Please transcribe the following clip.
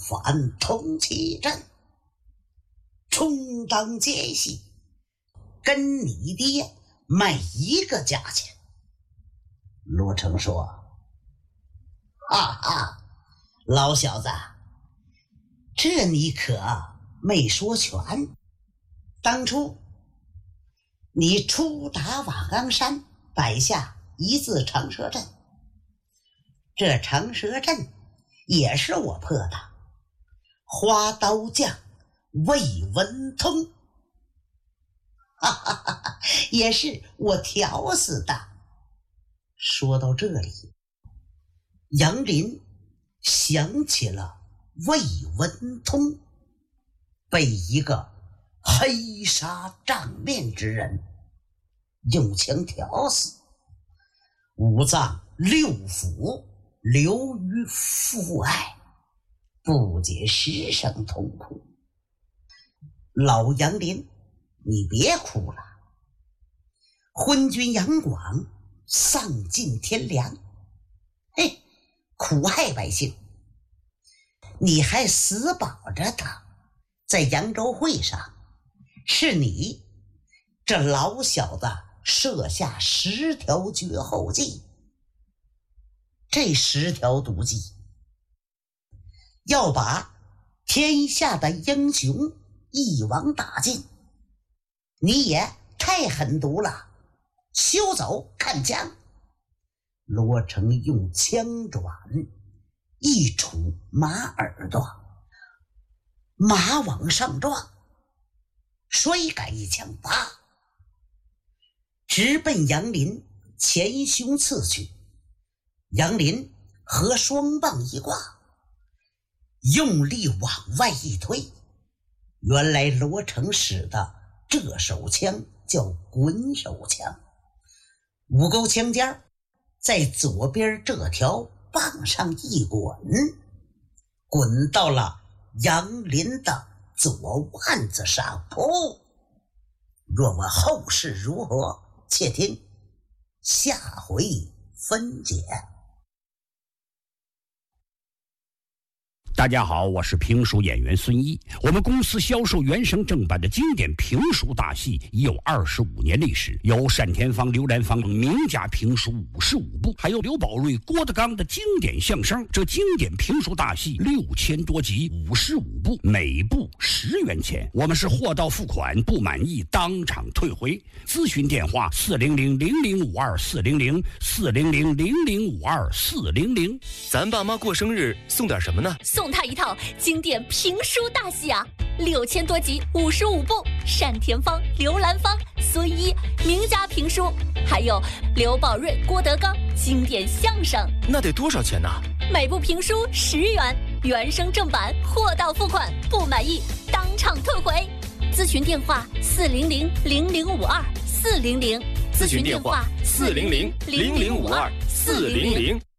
反通其阵，充当奸细，跟你爹卖一个价钱。罗成说：哈哈，老小子，这你可没说全。当初你初打瓦岗山，摆下一字长蛇阵，这长蛇阵也是我破的，花刀匠魏文通，哈哈哈哈，也是我挑死的。说到这里，杨林想起了魏文通被一个黑纱帐面之人用枪挑死，五脏六腑流于父爱，不解师生痛苦。老杨林，你别哭了，昏君杨广丧尽天良，嘿，苦害百姓，你还死保着他。在扬州会上，是你这老小子设下10条绝后计，这10条毒计要把天下的英雄一网打尽，你也太狠毒了，休走，看枪。罗成用枪转一杵马耳朵，马往上撞，谁敢一枪拔，直奔杨林前胸刺去。杨林和双棒一挂，用力往外一推。原来罗成使的这手枪叫滚手枪，5钩枪尖在左边这条棒上一滚，滚到了杨林的左腕子上。噗！若问后事如何，且听下回分解。 大家好，我是评书演员孙一。我们公司销售原声正版的经典评书大戏已有25年历史，有单田芳、刘兰芳名家评书55部，还有刘宝瑞、郭德纲的经典相声。这经典评书大戏6000多集，55部，每部10元钱。我们是货到付款，不满意当场退回。咨询电话400-0052-400，400-0052-400。 咱爸妈过生日送点什么呢？ 送他一套经典评书大戏啊，6000多集，55部，单田芳、刘兰芳、孙一名家评书，还有刘宝瑞、郭德纲经典相声。 那得多少钱呢？ 每部评书10元，原声正版，货到付款，不满意当场退回。咨询电话400-0052-400，咨询电话400-0052-400。